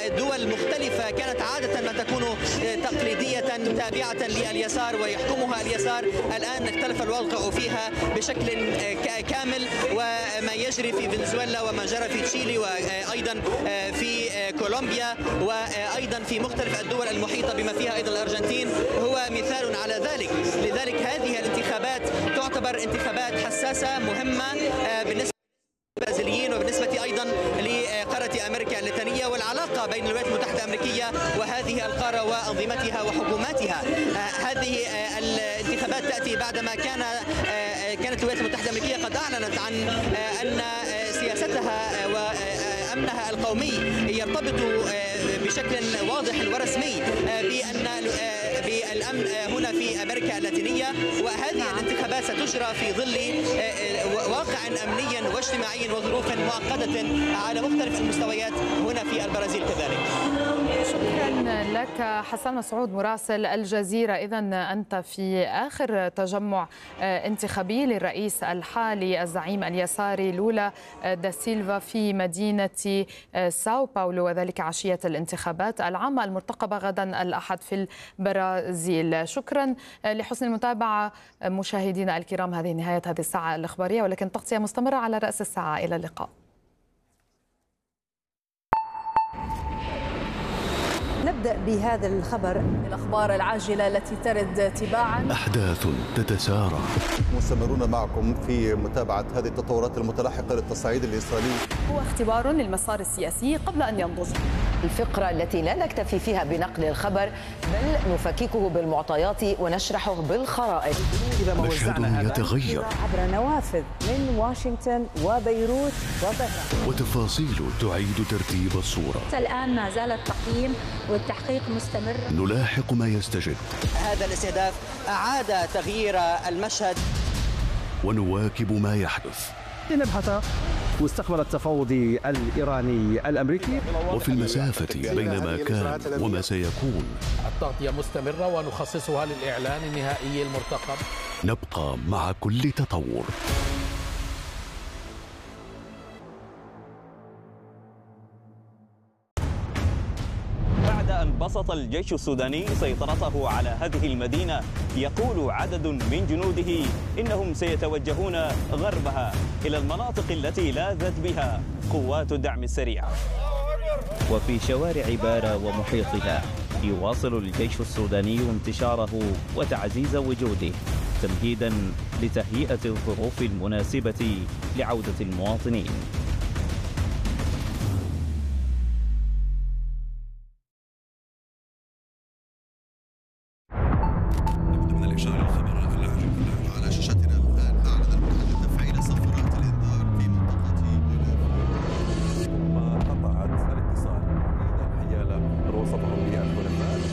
ودول مختلفة كانت عادة ما تكون تقليدية تابعة لليسار ويحكمها اليسار، الآن اختلف الواقع فيها بشكل كامل. وما يجري في فنزويلا وما جرى في تشيلي وأيضا في كولومبيا وأيضا في مختلف الدول المحيطة بما فيها أيضا الأرجنتين هو مثال على ذلك. لذلك هذه الانتخابات تعتبر انتخابات حساسة مهمة بالنسبة البرازيليين وبالنسبة أيضا لقارة أمريكا اللاتينية والعلاقة بين الولايات المتحدة الأمريكية وهذه القارة وأنظمتها وحكوماتها. هذه الانتخابات تأتي بعدما كانت الولايات المتحدة الأمريكية قد أعلنت عن أن سياستها وأمنها القومي يرتبط بشكل واضح ورسمي بالأمن هنا في أمريكا اللاتينية. وهذه الانتخابات ستجرى في ظل واقع أمني واجتماعي وظروف معقدة على مختلف المستويات هنا في البرازيل كذلك. شكرا لك حسن مسعود مراسل الجزيرة. إذن أنت في آخر تجمع انتخابي للرئيس الحالي الزعيم اليساري لولا دا سيلفا في مدينة ساو باولو، وذلك عشية الانتخابات العامة المرتقبة غدا الأحد في البرازيل. شكرا لحسن المتابعة مشاهدينا الكرام. هذه نهاية هذه الساعة الإخبارية، ولكن تغطية مستمرة على رأس الساعة. إلى اللقاء. نبدأ بهذا الخبر، الأخبار العاجلة التي ترد تباعا. أحداث تتسارع. مستمرون معكم في متابعة هذه التطورات المتلاحقة للتصعيد الإسرائيلي. هو اختبار للمسار السياسي قبل أن ينضج. الفقرة التي لا نكتفي فيها بنقل الخبر بل نفككه بالمعطيات ونشرحه بالخرائط. مشهد يتغير عبر نوافذ من واشنطن وبيروت وطهران، وتفاصيل تعيد ترتيب الصورة. الآن ما زال التقييم والتحقيق مستمر. نلاحق ما يستجد. هذا الاستهداف أعاد تغيير المشهد ونواكب ما يحدث. لنبحث مستقبل التفاوض الإيراني الأمريكي. وفي المسافة بين ما كان وما سيكون التغطية مستمرة ونخصصها للإعلان النهائي المرتقب. نبقى مع كل تطور. بعد أن بسط الجيش السوداني سيطرته على هذه المدينة، يقول عدد من جنوده إنهم سيتوجهون غربها إلى المناطق التي لاذت بها قوات الدعم السريع. وفي شوارع بارا ومحيطها يواصل الجيش السوداني انتشاره وتعزيز وجوده تمهيدا لتهيئة الظروف المناسبة لعودة المواطنين.